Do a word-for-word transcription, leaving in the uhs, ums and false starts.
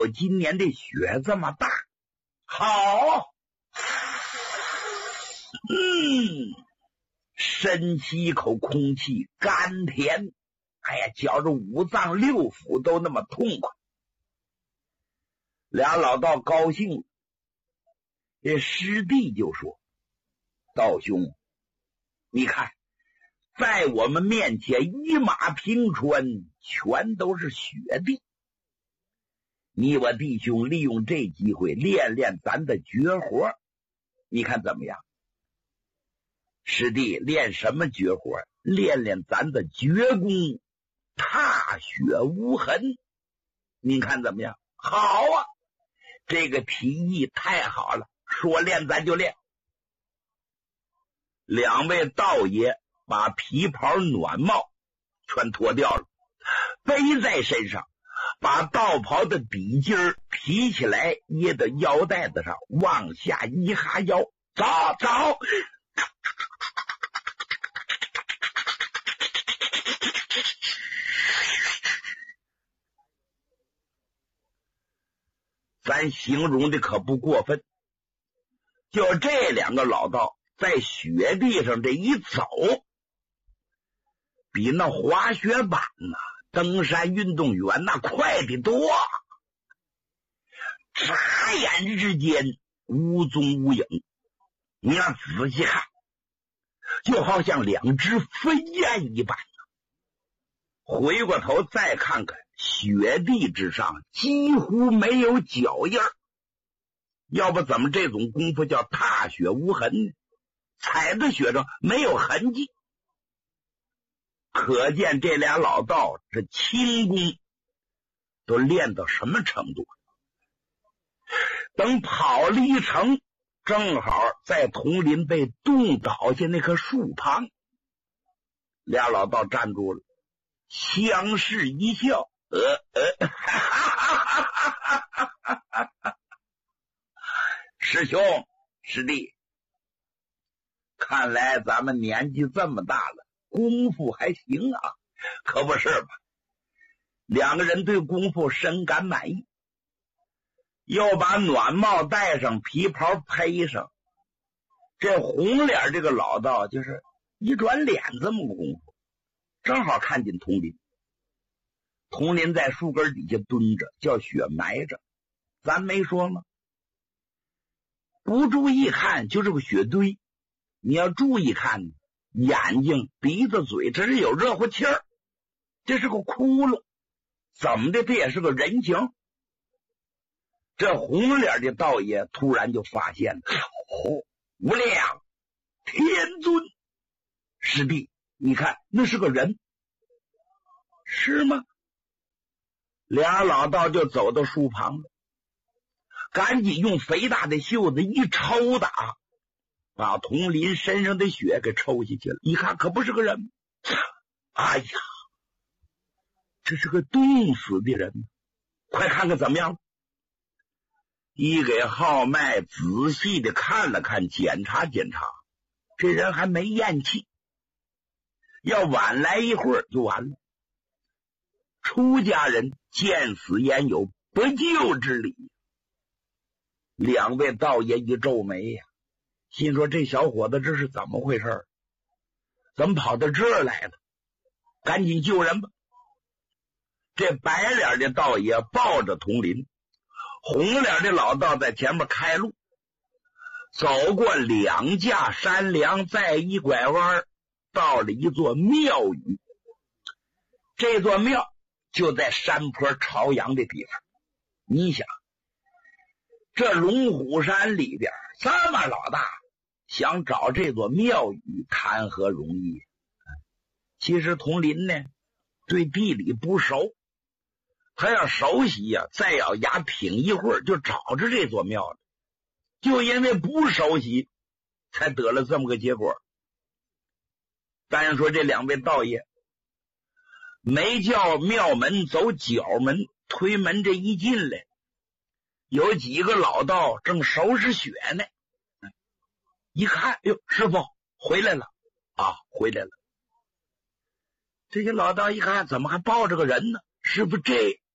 今年的雪这么大。好，嗯，深吸一口空气，甘甜，哎呀，觉着五脏六腑都那么痛快。俩老道高兴了，这师弟就说：道兄，你看在我们面前一马平川，全都是雪地，你我弟兄利用这机会练练咱的绝活，你看怎么样？师弟，练什么绝活？练练咱的绝功，踏雪无痕，您看怎么样？好啊，这个提议太好了，说练咱就练。两位道爷把皮袍暖帽全脱掉了，背在身上，把道袍的底襟儿提起来，掖到腰带子上，往下一哈腰，走走。咱形容的可不过分，就这两个老道在雪地上这一走，比那滑雪板呐、登山运动员那快得多，眨眼之间无踪无影。你要仔细看，就好像两只飞燕一般。回过头再看看雪地之上几乎没有脚印儿，要不怎么这种功夫叫踏雪无痕呢？踩在雪上没有痕迹，可见这俩老道这轻功都练到什么程度。等跑了一程，正好在桐林被冻倒下那棵树旁，俩老道站住了，相视一笑，呃呃，哈哈哈哈哈哈！师兄师弟，看来咱们年纪这么大了，功夫还行啊，可不是吧？两个人对功夫深感满意，又把暖帽戴上，皮袍披上。这红脸这个老道就是一转脸这么个功夫，正好看见桐林。桐林在树根底下蹲着，叫雪埋着，咱没说吗？不注意看就是个雪堆，你要注意看，眼睛鼻子嘴这是有热乎气儿，这是个窟窿，怎么的这也是个人形。这红脸的道爷突然就发现了，哦，无量天尊，师弟你看那是个人，是吗？俩老道就走到树旁了，赶紧用肥大的袖子一抽打，把桐林身上的雪给抽下去了。一看可不是个人，哎呀，这是个冻死的人，快看看怎么样。一给号脉仔细的看了看，检查检查，这人还没咽气，要晚来一会儿就完了。出家人见死焉有不救之理。两位道爷一皱眉呀，心说这小伙子这是怎么回事？怎么跑到这儿来了？赶紧救人吧！这白脸的道爷抱着桐林，红脸的老道在前面开路，走过两架山梁，再一拐弯，到了一座庙宇。这座庙就在山坡朝阳的地方。你想，这龙虎山里边这么老大，想找这座庙宇谈何容易。其实桐林呢对地理不熟，他要熟悉呀、啊，再咬牙挺一会儿就找着这座庙了。就因为不熟悉，才得了这么个结果。但是说这两位道爷没叫庙门走角门，推门这一进来，有几个老道正收拾雪呢。一看，哟，师傅回来了啊，回来了。这些老道一看，怎么还抱着个人呢？师傅，这